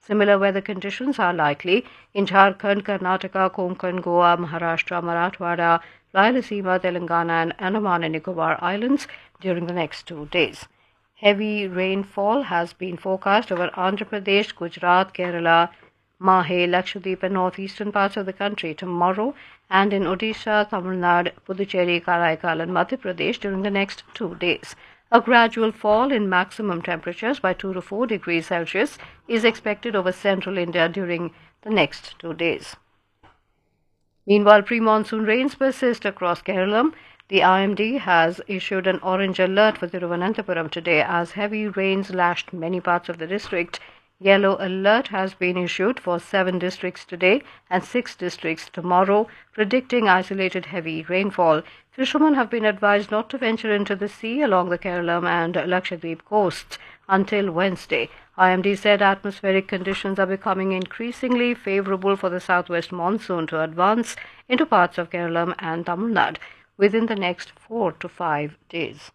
Similar weather conditions are likely in Jharkhand, Karnataka, Konkan, Goa, Maharashtra, Marathwada, Rayalaseema, Telangana and Andaman and Nicobar Islands during the next 2 days. Heavy rainfall has been forecast over Andhra Pradesh, Gujarat, Kerala, Mahe, Lakshadweep and northeastern parts of the country tomorrow and in Odisha, Tamil Nadu, Puducherry, Karaikal and Madhya Pradesh during the next 2 days. A gradual fall in maximum temperatures by 2 to 4 degrees Celsius is expected over central India during the next 2 days. Meanwhile, pre-monsoon rains persist across Kerala. The IMD has issued an orange alert for Thiruvananthapuram today as heavy rains lashed many parts of the district. Yellow alert has been issued for 7 districts today and 6 districts tomorrow, predicting isolated heavy rainfall. Fishermen have been advised not to venture into the sea along the Kerala and Lakshadweep coasts until Wednesday. IMD said atmospheric conditions are becoming increasingly favorable for the southwest monsoon to advance into parts of Kerala and Tamil Nadu within the next 4 to 5 days.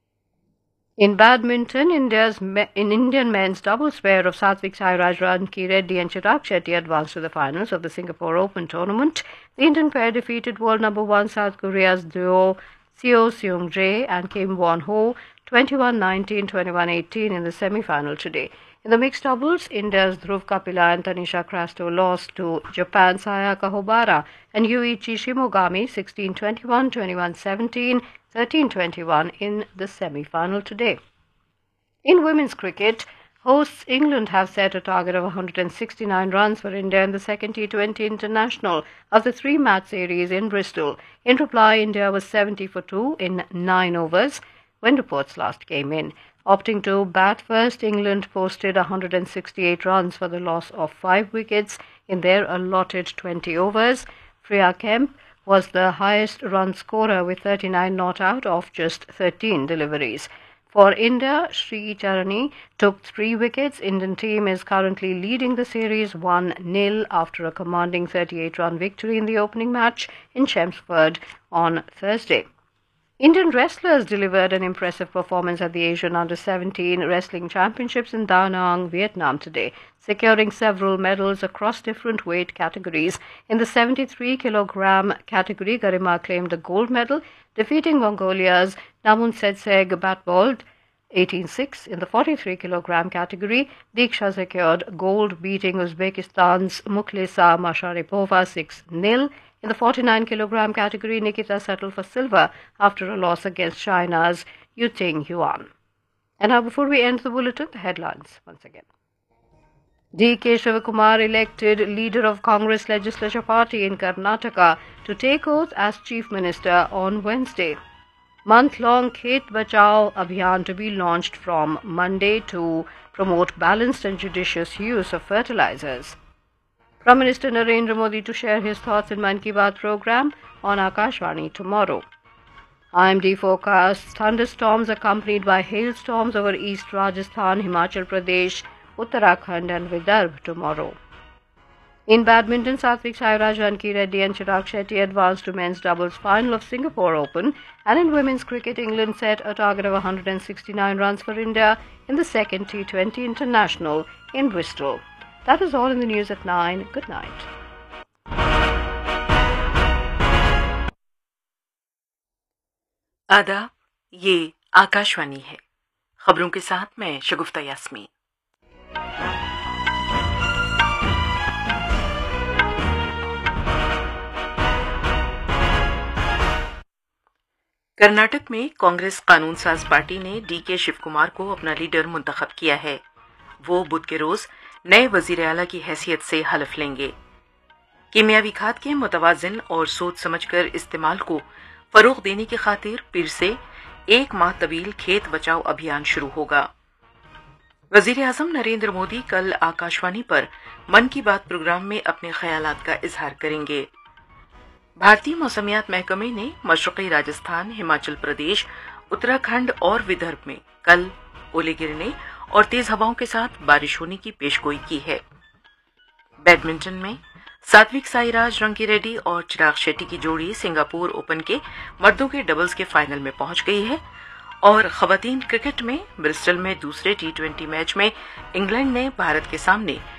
In badminton, Indian men's doubles pair of Satvik Sairaj, Ranki Reddy and Chirag Shetty advanced to the finals of the Singapore Open tournament. The Indian pair defeated world number 1 South Korea's duo Seo Seung-jae and Kim Won-ho 21-19, 21-18 in the semi-final today. In the mixed doubles, India's Dhruv Kapila and Tanisha Crasto lost to Japan's Sayaka Hobara and Yuichi Shimogami 16-21, 21-17, 13-21 in the semi-final today. In women's cricket, hosts England have set a target of 169 runs for India in the second T20 international of the 3-match series in Bristol. In reply, India was 70 for 2 in 9 overs when reports last came in. Opting to bat first, England posted 168 runs for the loss of 5 wickets in their allotted 20 overs. Freya Kemp was the highest run scorer with 39 not out of just 13 deliveries. For India, Sri Charani took 3 wickets. Indian team is currently leading the series 1-0 after a commanding 38-run victory in the opening match in Chelmsford on Thursday. Indian wrestlers delivered an impressive performance at the Asian Under-17 Wrestling Championships in Da Nang, Vietnam today, securing several medals across different weight categories. In the 73-kilogram category, Garima claimed the gold medal, defeating Mongolia's Namun Setseg Batbold 18-6. In the 43-kilogram category, Diksha secured gold, beating Uzbekistan's Mukhlesa Masharipova 6-0. In the 49-kilogram category, Nikita settled for silver after a loss against China's Yuting Yuan. And now, before we end the bulletin, the headlines once again. D.K. Shivakumar elected leader of Congress Legislature Party in Karnataka to take oath as Chief Minister on Wednesday. Month-long Khet Bachao Abhiyan to be launched from Monday to promote balanced and judicious use of fertilizers. Prime Minister Narendra Modi to share his thoughts in Mann Ki Baat program on Akashvani tomorrow. IMD forecasts thunderstorms accompanied by hailstorms over East Rajasthan, Himachal Pradesh, Uttarakhand and Vidarbha tomorrow. In badminton, Satvik Sairaj, Ranki Reddy and Chirag Shetty advanced to men's doubles final of Singapore Open, and in women's cricket, England set a target of 169 runs for India in the second T20 international in Bristol. That is all in the news at 9. Good night. आदाब, ये आकाशवाणी है। खबरों के साथ मैं शगुफ्ता यास्मीन। कर्नाटक में कांग्रेस कानून साज पार्टी ने डी.के. शिवकुमार को अपना लीडर मुंतखब किया है। वो बुध के रोज नए वजीर आला की हैसियत से हलफ लेंगे। कीमियावी खाद के मुतवाजिन और सोच समझकर इस्तेमाल को फरोग देने की खातिर फिर से 1 माह तवील खेत बचाओ अभियान शुरू होगा। वजीर आजम नरेंद्र मोदी कल आकाशवाणी पर मन की बात प्रोग्राम में अपने ख्यालात का इजहार करेंगे। भारतीय मौसमियात महकमे ने मशरक़ी राजस्थान, हिमाचल प्रदेश, उत्तराखंड और विदर्भ में कल ओले गिरने और तेज हवाओं के साथ बारिश होने की पेशगोई की है। बैडमिंटन में सात्विक साईराज, रंकी रेड्डी और चिराग शेट्टी की जोड़ी सिंगापुर ओपन के मर्दों के डबल्स के फाइनल में पहुंच गई है और खवातीन क्रिकेट में ब्रिस्टल में दूसरे T20 मैच में इंग्लैंड ने भारत के सामने